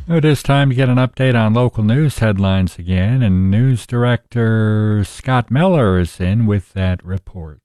It is time to get an update on local news headlines again, and news director Scott Miller is in with that report.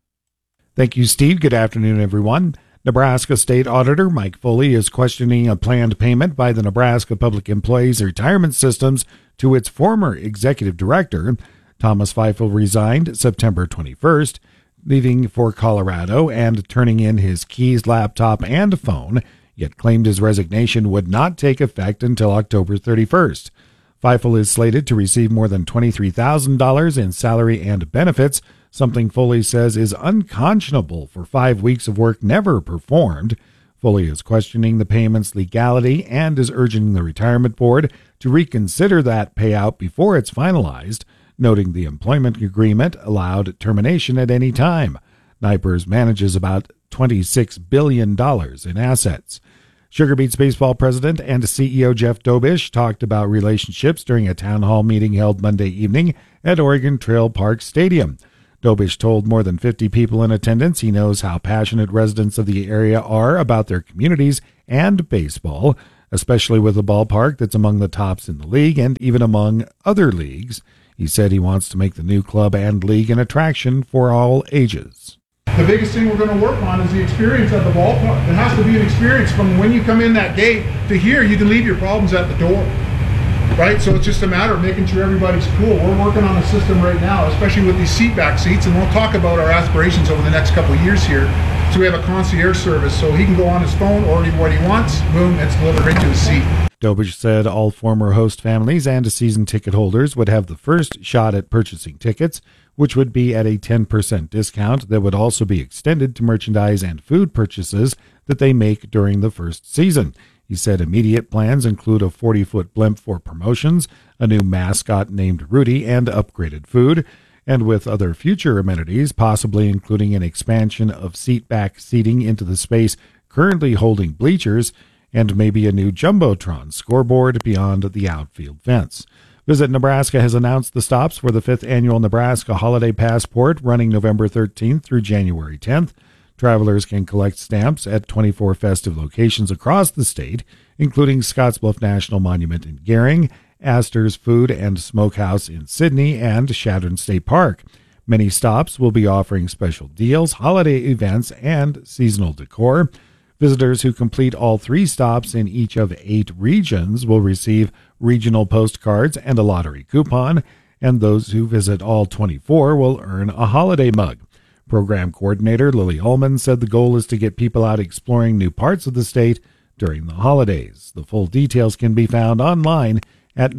Thank you, Steve. Good afternoon, everyone. Nebraska State Auditor Mike Foley is questioning a planned payment by the Nebraska Public Employees Retirement Systems to its former executive director. Thomas Feifel resigned September 21st, leaving for Colorado and turning in his keys, laptop, and phone, yet claimed his resignation would not take effect until October 31st. Feifel is slated to receive more than $23,000 in salary and benefits, something Foley says is unconscionable for 5 weeks of work never performed. Foley is questioning the payment's legality and is urging the retirement board to reconsider that payout before it's finalized, noting the employment agreement allowed termination at any time. NYPERS manages about $26 billion in assets. Sugar Beets baseball president and CEO Jeff Dobish talked about relationships during a town hall meeting held Monday evening at Oregon Trail Park Stadium. Dobish told more than 50 people in attendance he knows how passionate residents of the area are about their communities and baseball, especially with a ballpark that's among the tops in the league and even among other leagues. He said he wants to make the new club and league an attraction for all ages. The biggest thing we're going to work on is the experience at the ballpark. It has to be an experience from when you come in that gate to here. You can leave your problems at the door, right? So it's just a matter of making sure everybody's cool. We're working on a system right now, especially with these seat back seats, and we'll talk about our aspirations over the next couple of years here. So we have a concierge service, so he can go on his phone, order what he wants, boom, it's delivered right to his seat. Dobish said all former host families and season ticket holders would have the first shot at purchasing tickets, which would be at a 10% discount that would also be extended to merchandise and food purchases that they make during the first season. He said immediate plans include a 40-foot blimp for promotions, a new mascot named Rudy, and upgraded food, and with other future amenities, possibly including an expansion of seat-back seating into the space currently holding bleachers, and maybe a new Jumbotron scoreboard beyond the outfield fence. Visit Nebraska has announced the stops for the 5th annual Nebraska Holiday Passport running November 13th through January 10th. Travelers can collect stamps at 24 festive locations across the state, including Scottsbluff National Monument in Gering, Astor's Food and Smokehouse in Sydney, and Chadron State Park. Many stops will be offering special deals, holiday events, and seasonal decor. Visitors who complete all 3 stops in each of 8 regions will receive regional postcards and a lottery coupon, and those who visit all 24 will earn a holiday mug. Program coordinator Lily Ullman said the goal is to get people out exploring new parts of the state during the holidays. The full details can be found online at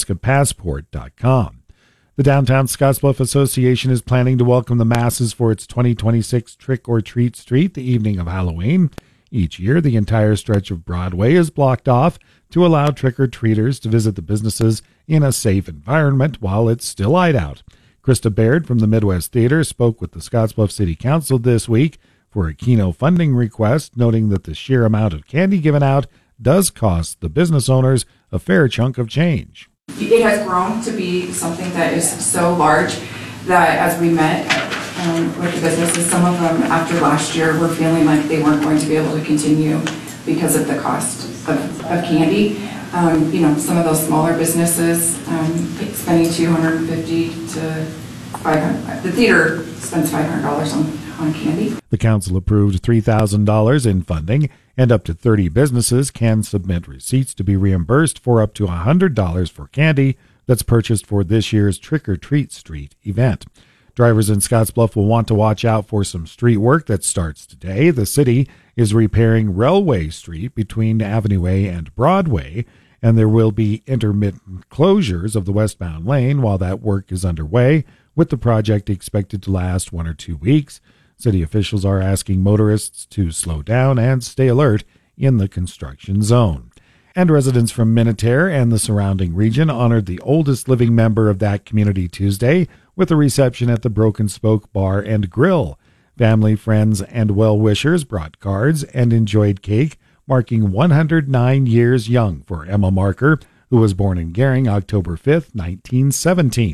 nebraskapassport.com. The Downtown Scottsbluff Association is planning to welcome the masses for its 2026 Trick or Treat Street the evening of Halloween. Each year, the entire stretch of Broadway is blocked off to allow trick-or-treaters to visit the businesses in a safe environment while it's still light out. Krista Baird from the Midwest Theater spoke with the Scottsbluff City Council this week for a Keno funding request, noting that the sheer amount of candy given out does cost the business owners a fair chunk of change. It has grown to be something that is so large that as we met with the businesses, some of them after last year were feeling like they weren't going to be able to continue because of the cost of candy. Some of those smaller businesses spending $250 to $500. The theater spends $500 on candy. The council approved $3,000 in funding, and up to 30 businesses can submit receipts to be reimbursed for up to $100 for candy that's purchased for this year's Trick or Treat Street event. Drivers in Scottsbluff will want to watch out for some street work that starts today. The city is repairing Railway Street between Avenue A and Broadway, and there will be intermittent closures of the westbound lane while that work is underway, with the project expected to last 1 or 2 weeks. City officials are asking motorists to slow down and stay alert in the construction zone. And residents from Minutair and the surrounding region honored the oldest living member of that community Tuesday with a reception at the Broken Spoke Bar and Grill. Family, friends, and well-wishers brought cards and enjoyed cake, marking 109 years young for Emma Marker, who was born in Gering October 5, 1917.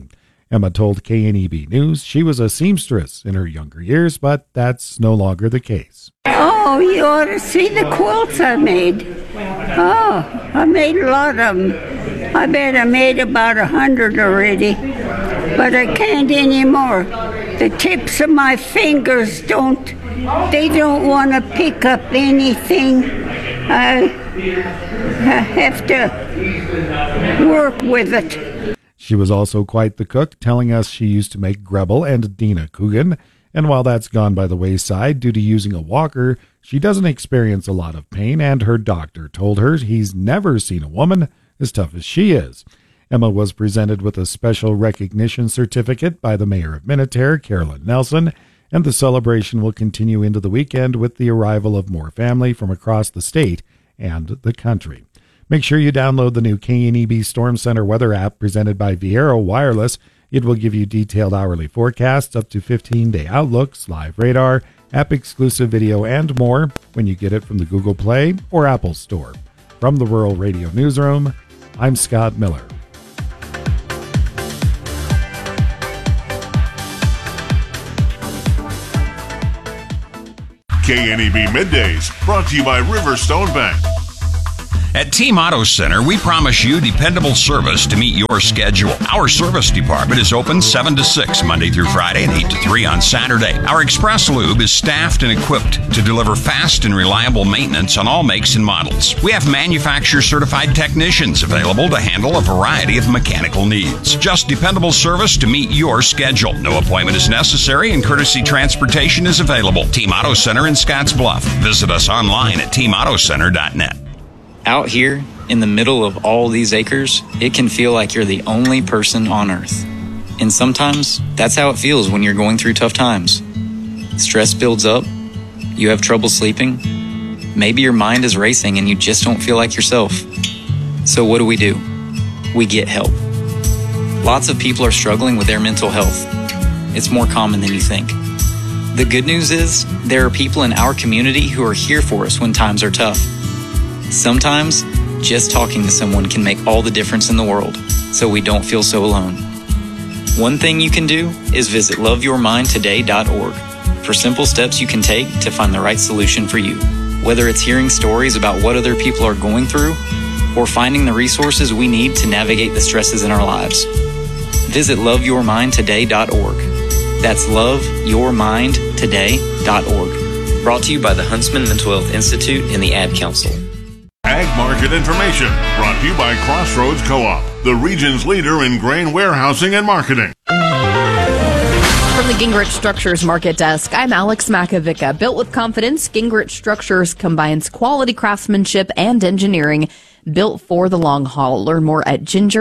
Emma told KNEB News she was a seamstress in her younger years, but that's no longer the case. Oh, you ought to see the quilts I made. Oh, I made a lot of them. I bet I made about 100 already, but I can't anymore. The tips of my fingers don't want to pick up anything. I have to work with it. She was also quite the cook, telling us she used to make Grebel and Dina Coogan, and while that's gone by the wayside due to using a walker, she doesn't experience a lot of pain, and her doctor told her he's never seen a woman as tough as she is. Emma was presented with a special recognition certificate by the mayor of Minutair, Carolyn Nelson, and the celebration will continue into the weekend with the arrival of more family from across the state and the country. Make sure you download the new KNEB Storm Center weather app presented by Viero Wireless. It will give you detailed hourly forecasts, up to 15-day outlooks, live radar, app-exclusive video, and more when you get it from the Google Play or Apple Store. From the Rural Radio Newsroom, I'm Scott Miller. KNEB Middays, brought to you by Riverstone Bank. At Team Auto Center, we promise you dependable service to meet your schedule. Our service department is open 7 to 6 Monday through Friday and 8 to 3 on Saturday. Our Express Lube is staffed and equipped to deliver fast and reliable maintenance on all makes and models. We have manufacturer-certified technicians available to handle a variety of mechanical needs. Just dependable service to meet your schedule. No appointment is necessary and courtesy transportation is available. Team Auto Center in Scotts Bluff. Visit us online at teamautocenter.net. Out here, in the middle of all these acres, it can feel like you're the only person on Earth. And sometimes, that's how it feels when you're going through tough times. Stress builds up, you have trouble sleeping, maybe your mind is racing and you just don't feel like yourself. So what do? We get help. Lots of people are struggling with their mental health. It's more common than you think. The good news is, there are people in our community who are here for us when times are tough. Sometimes, just talking to someone can make all the difference in the world, so we don't feel so alone. One thing you can do is visit loveyourmindtoday.org for simple steps you can take to find the right solution for you. Whether it's hearing stories about what other people are going through, or finding the resources we need to navigate the stresses in our lives. Visit loveyourmindtoday.org. That's loveyourmindtoday.org. Brought to you by the Huntsman Mental Health Institute and the Ad Council. Ag market information brought to you by Crossroads Co-op, the region's leader in grain warehousing and marketing. From the Gingrich Structures Market Desk, I'm Alex Makovica. Built with confidence, Gingrich Structures combines quality craftsmanship and engineering built for the long haul. Learn more at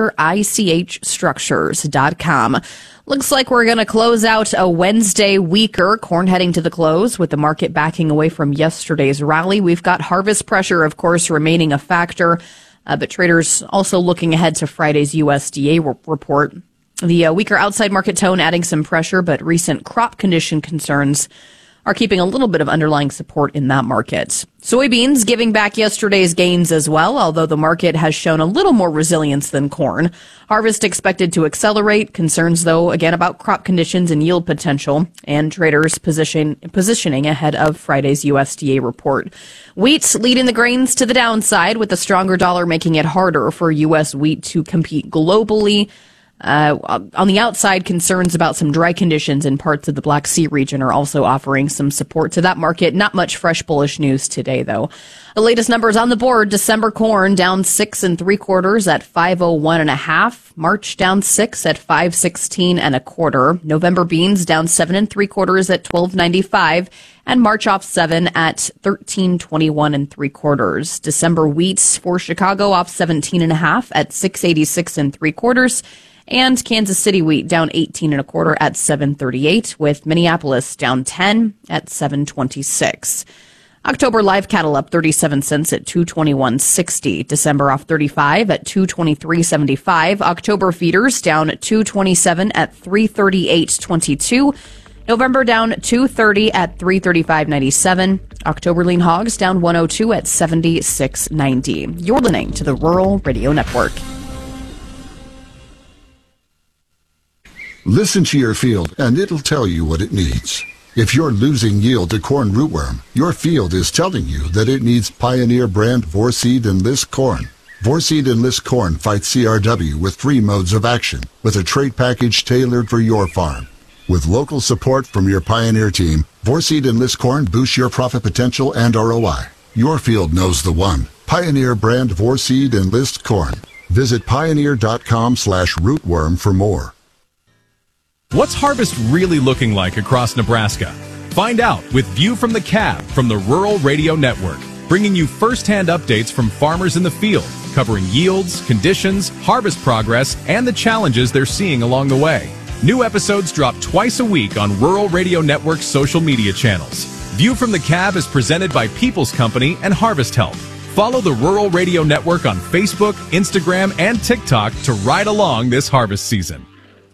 gingerichstructures.com. Looks like we're going to close out a Wednesday weaker. Corn heading to the close with the market backing away from yesterday's rally. We've got harvest pressure, of course, remaining a factor, but traders also looking ahead to Friday's USDA report. The weaker outside market tone adding some pressure, but recent crop condition concerns are keeping a little bit of underlying support in that market. Soybeans giving back yesterday's gains as well, although the market has shown a little more resilience than corn. Harvest expected to accelerate. Concerns, though, again about crop conditions and yield potential, and traders positioning ahead of Friday's USDA report. Wheat leading the grains to the downside, with the stronger dollar making it harder for U.S. wheat to compete globally. On the outside, concerns about some dry conditions in parts of the Black Sea region are also offering some support to that market. Not much fresh bullish news today, though. The latest numbers on the board: December corn down 6 3/4 at 501.5. March down 6 at 516 1/4. November beans down 7 3/4 at 1295, and March off 7 at 1321 3/4. December wheat for Chicago off 17.5 at 686 3/4. And Kansas City wheat down 18 1/4 at 738, with Minneapolis down 10 at 726. October live cattle up 37 cents at 221.60. December off 35 at 223.75. October feeders down 227 at 338.22. November down 230 at 335.97. October lean hogs down 102 at 76.90. You're listening to the Rural Radio Network. Listen to your field, and it'll tell you what it needs. If you're losing yield to corn rootworm, your field is telling you that it needs Pioneer brand Vorseed Enlist corn. Vorseed Enlist corn fights CRW with 3 modes of action, with a trait package tailored for your farm. With local support from your Pioneer team, Vorseed Enlist corn boosts your profit potential and ROI. Your field knows the one. Pioneer brand Vorseed Enlist corn. Visit pioneer.com/rootworm for more. What's harvest really looking like across Nebraska? Find out with View from the Cab from the Rural Radio Network, bringing you first-hand updates from farmers in the field, covering yields, conditions, harvest progress, and the challenges they're seeing along the way. New episodes drop twice a week on Rural Radio Network's social media channels. View from the Cab is presented by People's Company and Harvest Help. Follow the Rural Radio Network on Facebook, Instagram, and TikTok to ride along this harvest season.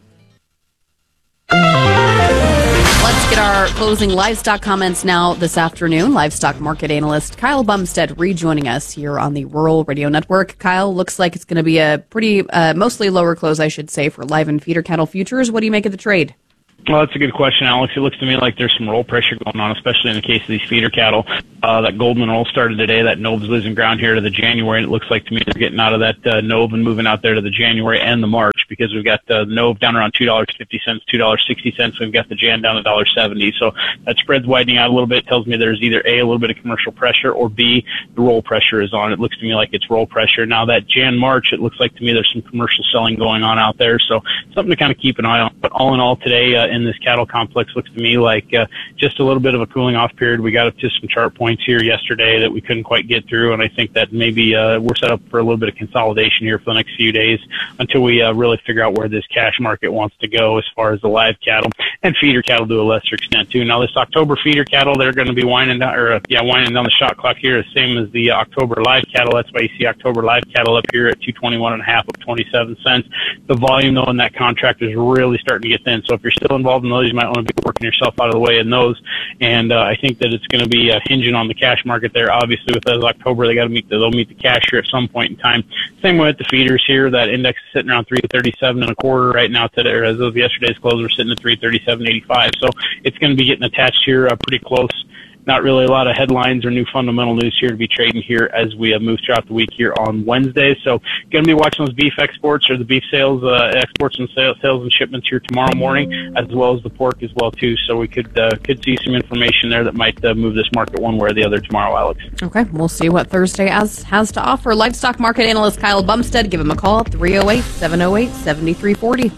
Let's get our closing livestock comments now this afternoon. Livestock market analyst Kyle Bumstead rejoining us here on the Rural Radio Network. Kyle, looks like it's going to be a pretty, mostly lower close, I should say, for live and feeder cattle futures. What do you make of the trade? Well, that's a good question, Alex. It looks to me like there's some roll pressure going on, especially in the case of these feeder cattle. That Goldman roll started today. That Nove's losing ground here to the January, and it looks like to me they're getting out of that Nove and moving out there to the January and the March, because we've got the Nove down around $2.50, $2.60. We've got the Jan down to $1.70. So that spread's widening out a little bit. It tells me there's either A, a little bit of commercial pressure, or B, the roll pressure is on. It looks to me like it's roll pressure. Now that Jan March, it looks like to me there's some commercial selling going on out there. So something to kind of keep an eye on. But all in all today in this cattle complex, looks to me like just a little bit of a cooling off period. We got up to some chart points here yesterday that we couldn't quite get through, and I think that maybe we're set up for a little bit of consolidation here for the next few days until we really figure out where this cash market wants to go as far as the live cattle and feeder cattle to a lesser extent too. Now this October feeder cattle, they're going to be winding down the shot clock here, the same as the October live cattle. That's why you see October live cattle up here at 221.5, up 27 cents. The volume though in that contract is really starting to get thin. So if you're still involved in those, you might want to be working yourself out of the way in those. And I think that it's going to be hinging on the cash market there. Obviously, with those October, they'll meet the cash here at some point in time. Same way with the feeders here. That index is sitting around 337.25 right now today, or as of yesterday's close, we're sitting at 337.85. So it's going to be getting attached here pretty close. Not really a lot of headlines or new fundamental news here to be trading here as we move throughout the week here on Wednesday. So going to be watching those beef exports or the beef sales, exports and sales and shipments here tomorrow morning, as well as the pork as well too. So we could see some information there that might move this market one way or the other tomorrow, Alex. Okay, we'll see what Thursday has to offer. Livestock market analyst Kyle Bumstead, give him a call, 308-708-7340.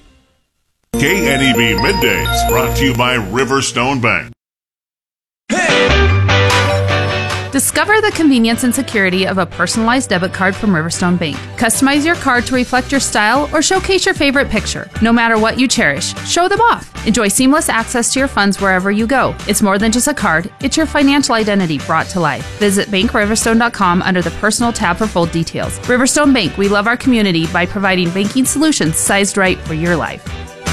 KNEB Middays, brought to you by Riverstone Bank. Discover the convenience and security of a personalized debit card from Riverstone Bank. Customize your card to reflect your style or showcase your favorite picture. No matter what you cherish, show them off. Enjoy seamless access to your funds wherever you go. It's more than just a card, it's your financial identity brought to life. Visit BankRiverstone.com under the Personal tab for full details. Riverstone Bank, we love our community by providing banking solutions sized right for your life.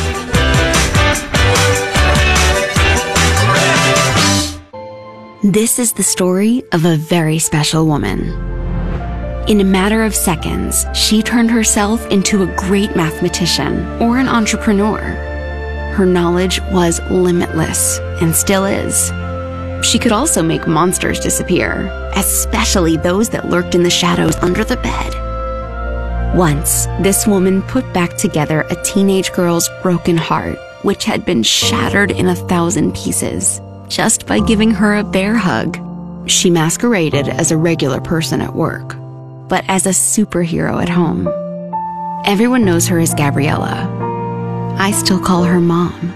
This is the story of a very special woman. In a matter of seconds, she turned herself into a great mathematician or an entrepreneur. Her knowledge was limitless and still is. She could also make monsters disappear, especially those that lurked in the shadows under the bed. Once, this woman put back together a teenage girl's broken heart, which had been shattered in 1,000 pieces. Just by giving her a bear hug. She masqueraded as a regular person at work, but as a superhero at home. Everyone knows her as Gabriella. I still call her Mom.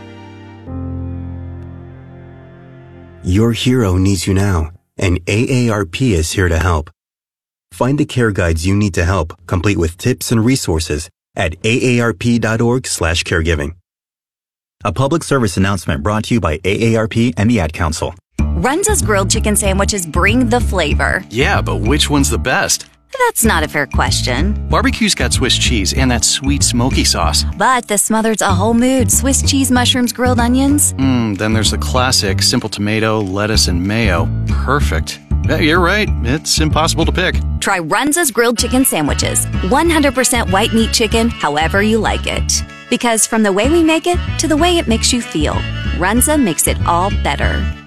Your hero needs you now, and AARP is here to help. Find the care guides you need to help, complete with tips and resources at aarp.org/caregiving. A public service announcement brought to you by AARP and the Ad Council. Runza's grilled chicken sandwiches bring the flavor. Yeah, but which one's the best? That's not a fair question. Barbecue's got Swiss cheese and that sweet smoky sauce. But the smothered's a whole mood. Swiss cheese, mushrooms, grilled onions. Then there's the classic, simple tomato, lettuce, and mayo. Perfect. Yeah, you're right. It's impossible to pick. Try Runza's grilled chicken sandwiches. 100% white meat chicken, however you like it. Because from the way we make it to the way it makes you feel, Runza makes it all better.